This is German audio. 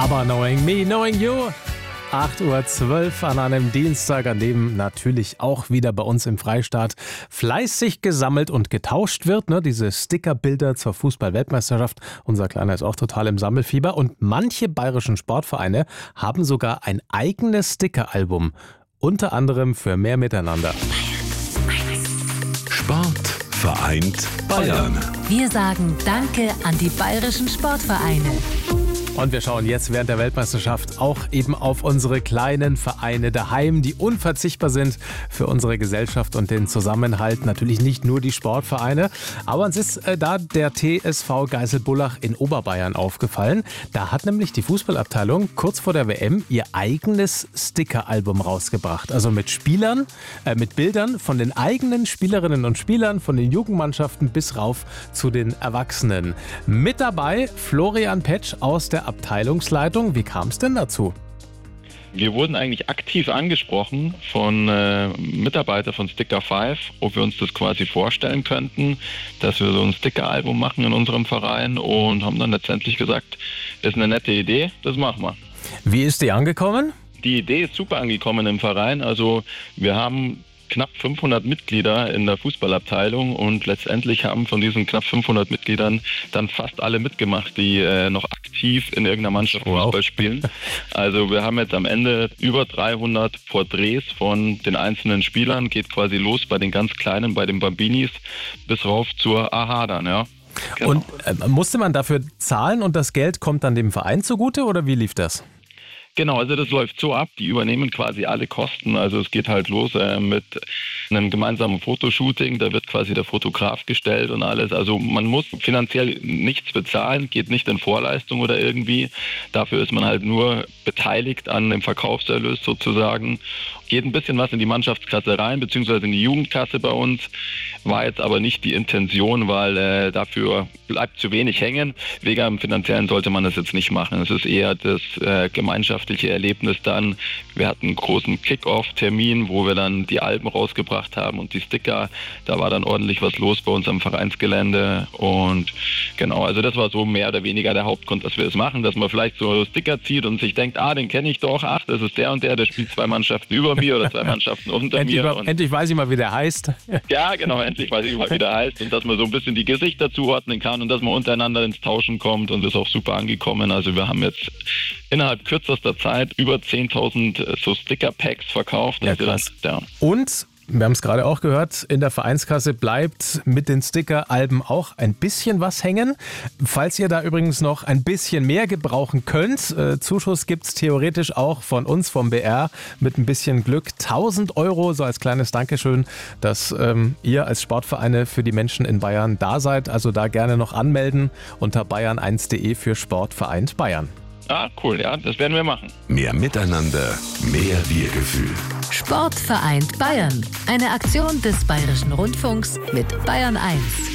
Aber Knowing Me, Knowing You. 8:12 Uhr an einem Dienstag, an dem natürlich auch wieder bei uns im Freistaat fleißig gesammelt und getauscht wird. Ne? Diese Stickerbilder zur Fußball-Weltmeisterschaft. Unser Kleiner ist auch total im Sammelfieber. Und manche bayerischen Sportvereine haben sogar ein eigenes Stickeralbum. Unter anderem für mehr Miteinander. Sport vereint Bayern. Wir sagen Danke an die bayerischen Sportvereine. Und wir schauen jetzt während der Weltmeisterschaft auch eben auf unsere kleinen Vereine daheim, die unverzichtbar sind für unsere Gesellschaft und den Zusammenhalt. Natürlich nicht nur die Sportvereine, aber uns ist da der TSV Geiselbullach in Oberbayern aufgefallen. Da hat nämlich die Fußballabteilung kurz vor der WM ihr eigenes Stickeralbum rausgebracht. Also mit mit Bildern von den eigenen Spielerinnen und Spielern, von den Jugendmannschaften bis rauf zu den Erwachsenen. Mit dabei Florian Petsch aus der Abteilungsleitung. Wie kam es denn dazu? Wir wurden eigentlich aktiv angesprochen von Mitarbeitern von Sticker 5, ob wir uns das quasi vorstellen könnten, dass wir so ein Sticker-Album machen in unserem Verein, und haben dann letztendlich gesagt, das ist eine nette Idee, das machen wir. Wie ist die angekommen? Die Idee ist super angekommen im Verein. Also wir haben knapp 500 Mitglieder in der Fußballabteilung, und letztendlich haben von diesen knapp 500 Mitgliedern dann fast alle mitgemacht, die noch aktiv in irgendeiner Mannschaft Fußball spielen. Also wir haben jetzt am Ende über 300 Porträts von den einzelnen Spielern, geht quasi los bei den ganz Kleinen, bei den Bambinis, bis rauf zur AHA dann, ja. Genau. Und musste man dafür zahlen und das Geld kommt dann dem Verein zugute, oder wie lief das? Genau, also das läuft so ab, die übernehmen quasi alle Kosten. Also es geht halt los mit einem gemeinsamen Fotoshooting, da wird quasi der Fotograf gestellt und alles. Also man muss finanziell nichts bezahlen, geht nicht in Vorleistung oder irgendwie. Dafür ist man halt nur beteiligt an dem Verkaufserlös sozusagen. Geht ein bisschen was in die Mannschaftskasse rein, beziehungsweise in die Jugendkasse bei uns. War jetzt aber nicht die Intention, weil dafür bleibt zu wenig hängen. Wegen dem Finanziellen sollte man das jetzt nicht machen. Es ist eher das gemeinschaftliche Erlebnis dann. Wir hatten einen großen Kick-Off-Termin, wo wir dann die Alben rausgebracht haben und die Sticker. Da war dann ordentlich was los bei uns am Vereinsgelände. Und genau, also das war so mehr oder weniger der Hauptgrund, dass wir es machen, dass man vielleicht so Sticker zieht und sich denkt, den kenne ich doch, das ist der und der spielt 2 Mannschaften über mir oder 2 Mannschaften unter mir. Und endlich weiß ich mal, wie der heißt. Ja, genau, endlich weiß ich mal, wie der heißt. Und dass man so ein bisschen die Gesichter zuordnen kann und dass man untereinander ins Tauschen kommt, und das ist auch super angekommen. Also wir haben jetzt innerhalb kürzester Zeit über 10.000 so Sticker-Packs verkauft. Ja, krass. Und wir haben es gerade auch gehört, in der Vereinskasse bleibt mit den Sticker-Alben auch ein bisschen was hängen. Falls ihr da übrigens noch ein bisschen mehr gebrauchen könnt, Zuschuss gibt es theoretisch auch von uns, vom BR, mit ein bisschen Glück. 1.000 €, so als kleines Dankeschön, dass ihr als Sportvereine für die Menschen in Bayern da seid. Also da gerne noch anmelden unter bayern1.de für Sport vereint Bayern. Cool, ja, das werden wir machen. Mehr Miteinander, mehr Wir-Gefühl. Sport vereint Bayern. Eine Aktion des Bayerischen Rundfunks mit Bayern 1.